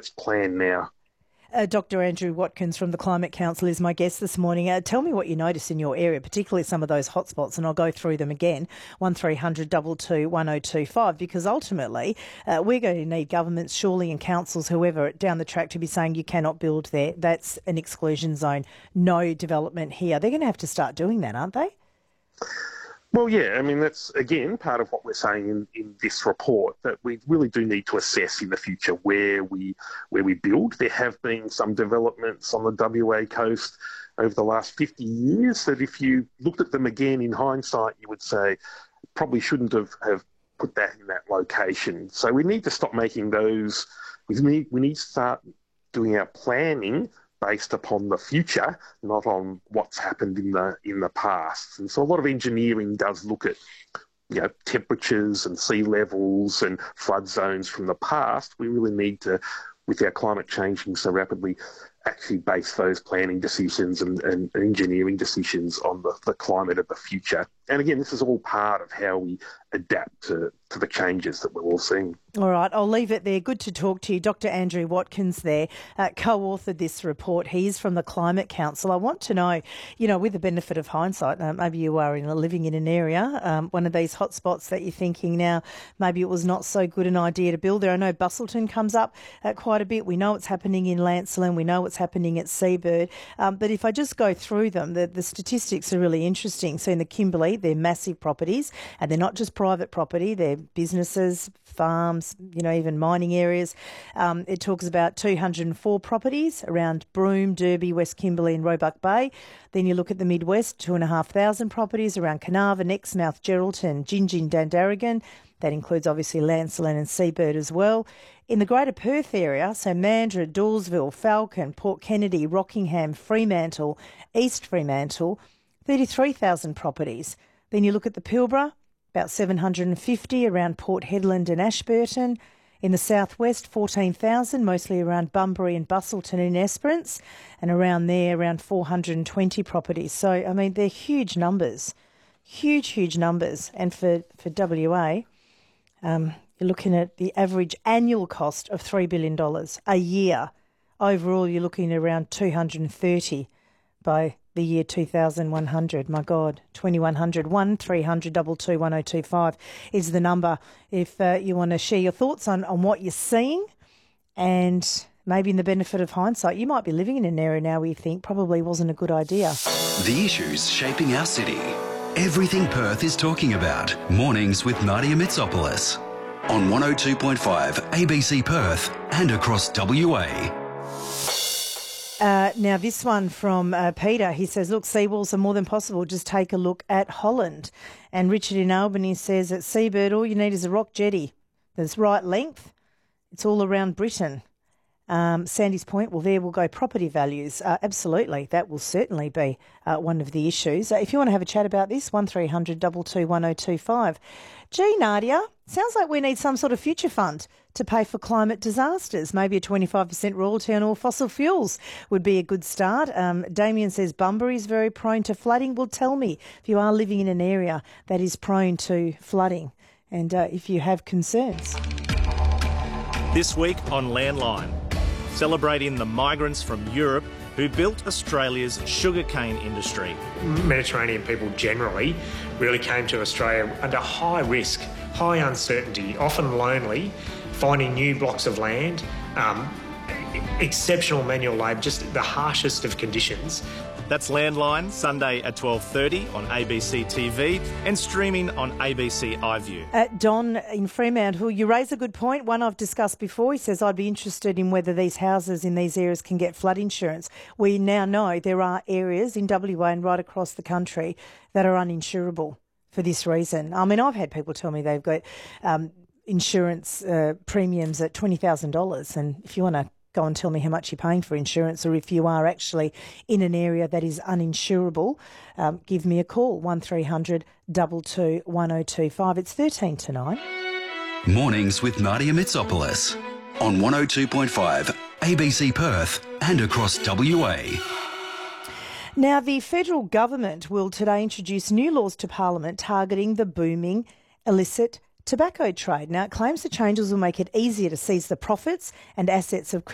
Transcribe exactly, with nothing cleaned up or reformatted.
that's planned now. Uh, Doctor Andrew Watkins from the Climate Council is my guest this morning. Uh, tell me what you notice in your area, particularly some of those hotspots, and I'll go through them again, one three hundred two two one oh two five, because ultimately uh, we're going to need governments, surely, and councils, whoever, down the track to be saying you cannot build there. That's an exclusion zone. No development here. They're going to have to start doing that, aren't they? Well, yeah, I mean, that's, again, part of what we're saying in, in this report, that we really do need to assess in the future where we where we build. There have been some developments on the W A coast over the last fifty years that if you looked at them again in hindsight, you would say probably shouldn't have, have put that in that location. So we need to stop making those, we need, we need to start doing our planning based upon the future, not on what's happened in the in the past. And so a lot of engineering does look at, you know, temperatures and sea levels and flood zones from the past. We really need to, with our climate changing so rapidly, actually base those planning decisions and, and engineering decisions on the, the climate of the future. And again, this is all part of how we adapt to, to the changes that we're all seeing. All right, I'll leave it there. Good to talk to you. Doctor Andrew Watkins there, uh, co-authored this report. He's from the Climate Council. I want to know, you know, with the benefit of hindsight, uh, maybe you are in a, living in an area, um, one of these hotspots that you're thinking now, maybe it was not so good an idea to build there. I know Busselton comes up uh, quite a bit. We know what's happening in Lancelin. We know what's happening at Seabird. Um, but if I just go through them, the, the statistics are really interesting. So in the Kimberley, they're massive properties, and they're not just private property, they're businesses, farms, you know, even mining areas. Um, it talks about two hundred four properties around Broome, Derby, West Kimberley and Roebuck Bay. Then you look at the Midwest, two and a half thousand properties around Carnarvon, Exmouth, Geraldton, Gingin, Dandaragan. That includes obviously Lancelin and Seabird as well. In the Greater Perth area, so Mandurah, Dawesville, Falcon, Port Kennedy, Rockingham, Fremantle, East Fremantle, thirty-three thousand properties. Then you look at the Pilbara, about seven hundred fifty around Port Hedland and Ashburton. In the southwest, fourteen thousand, mostly around Bunbury and Busselton and Esperance, and around there, around four hundred twenty properties. So, I mean, they're huge numbers, huge, huge numbers. And for, for W A, um, you're looking at the average annual cost of three billion dollars a year. Overall, you're looking at around two hundred thirty by the year two thousand one hundred. My God, twenty-one hundred, one three hundred two two one oh two five is the number if uh, you want to share your thoughts on, on what you're seeing, and maybe in the benefit of hindsight, you might be living in an area now where you think probably wasn't a good idea. The issues shaping our city. Everything Perth is talking about. Mornings with Nadia Mitsopoulos on one oh two point five A B C Perth and across W A. Uh, now, this one from uh, Peter, he says, look, seawalls are more than possible. Just take a look at Holland. And Richard in Albany says, at Seabird, all you need is a rock jetty that's right length. It's all around Britain. Um, Sandy's point, well, there will go property values. Uh, absolutely, that will certainly be uh, one of the issues. Uh, if you want to have a chat about this, one three hundred two two one oh two five. Gee, Nadia, sounds like we need some sort of future fund to pay for climate disasters. Maybe a twenty-five percent royalty on all fossil fuels would be a good start. Um, Damien says Bunbury is very prone to flooding. Well, tell me if you are living in an area that is prone to flooding and uh, if you have concerns. This week on Landline, celebrating the migrants from Europe who built Australia's sugarcane industry. Mediterranean people generally really came to Australia under high risk, high uncertainty, often lonely, finding new blocks of land, um, exceptional manual labour, just the harshest of conditions. That's Landline, Sunday at twelve thirty on A B C T V and streaming on A B C iView. Uh, Don in Fremantle, you raise a good point, one I've discussed before. He says, I'd be interested in whether these houses in these areas can get flood insurance. We now know there are areas in W A and right across the country that are uninsurable for this reason. I mean, I've had people tell me they've got um, insurance uh, premiums at twenty thousand dollars, and if you want to go and tell me how much you're paying for insurance, or if you are actually in an area that is uninsurable, um, give me a call, one three hundred two two one oh two five. It's thirteen to nine. Mornings with Nadia Mitsopoulos on one oh two point five A B C Perth and across W A. Now, the federal government will today introduce new laws to Parliament targeting the booming illicit tobacco trade. Now, it claims the changes will make it easier to seize the profits and assets of